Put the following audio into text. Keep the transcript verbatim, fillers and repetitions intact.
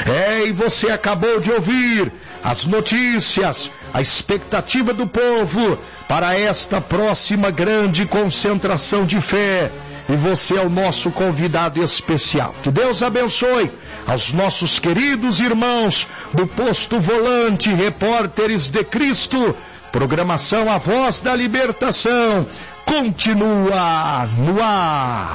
É, e você acabou de ouvir as notícias, a expectativa do povo para esta próxima grande concentração de fé. E você é o nosso convidado especial. Que Deus abençoe aos nossos queridos irmãos do Posto Volante, Repórteres de Cristo. Programação A Voz da Libertação continua no ar.